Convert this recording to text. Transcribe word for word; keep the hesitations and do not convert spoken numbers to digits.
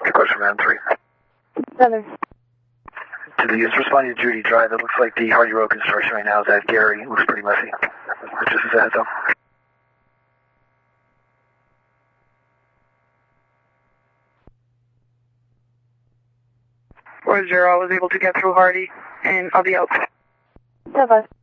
Good question, man. Three. Seven. To the user responding to Judy Drive, it looks like the Hardy Road construction right now is at Gary. It looks pretty messy. Just as a heads up. Four zero, I was able to get through Hardy, and I'll be out. Seven.